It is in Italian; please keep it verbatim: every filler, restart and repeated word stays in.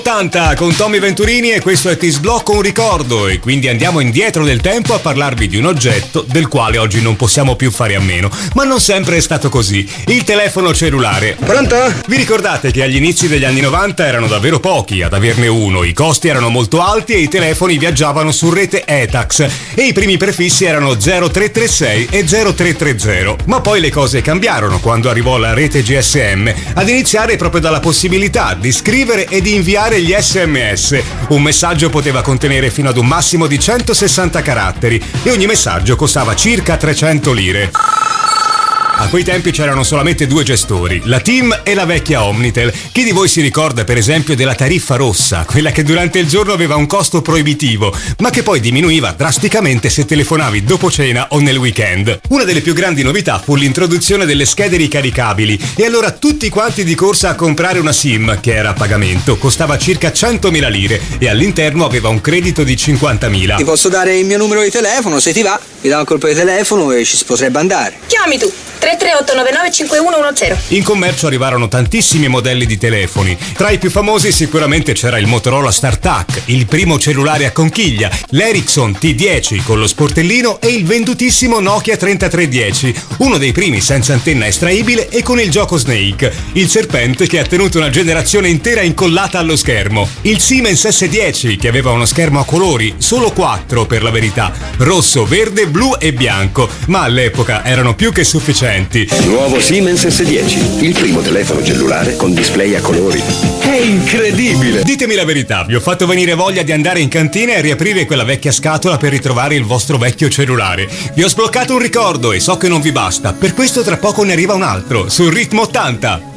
ottanta con Tommy Venturini, e questo è Ti sblocco un ricordo, e quindi andiamo indietro nel tempo a parlarvi di un oggetto del quale oggi non possiamo più fare a meno, ma non sempre è stato così: il telefono cellulare. Pronto? Vi ricordate che agli inizi degli anni novanta erano davvero pochi ad averne uno, i costi erano molto alti e i telefoni viaggiavano su rete E T A X e i primi prefissi erano zero tre tre sei e zero tre tre zero, ma poi le cose cambiarono quando arrivò la rete G S M, ad iniziare proprio dalla possibilità di scrivere e di inviare gli S M S. Un messaggio poteva contenere fino ad un massimo di centosessanta caratteri e ogni messaggio costava circa trecento lire. A quei tempi c'erano solamente due gestori, la TIM e la vecchia Omnitel. Chi di voi si ricorda per esempio della tariffa rossa, quella che durante il giorno aveva un costo proibitivo, ma che poi diminuiva drasticamente se telefonavi dopo cena o nel weekend? Una delle più grandi novità fu l'introduzione delle schede ricaricabili, e allora tutti quanti di corsa a comprare una SIM, che era a pagamento, costava circa centomila lire e all'interno aveva un credito di cinquantamila. Ti posso dare il mio numero di telefono, se ti va, mi dà un colpo di telefono e ci si potrebbe andare. Chiami tu! tre tre otto nove nove cinque uno uno zero. In commercio arrivarono tantissimi modelli di telefoni. Tra i più famosi sicuramente c'era il Motorola StarTAC, il primo cellulare a conchiglia, l'Ericsson T dieci con lo sportellino e il vendutissimo Nokia trentatré dieci, uno dei primi senza antenna estraibile e con il gioco Snake, il serpente che ha tenuto una generazione intera incollata allo schermo, il Siemens S dieci che aveva uno schermo a colori, solo quattro per la verità, rosso, verde, blu e bianco, ma all'epoca erano più che sufficienti. Nuovo Siemens S dieci, il primo telefono cellulare con display a colori. È incredibile! Ditemi la verità, vi ho fatto venire voglia di andare in cantina e riaprire quella vecchia scatola per ritrovare il vostro vecchio cellulare. Vi ho sbloccato un ricordo e so che non vi basta, per questo tra poco ne arriva un altro, sul Ritmo ottanta.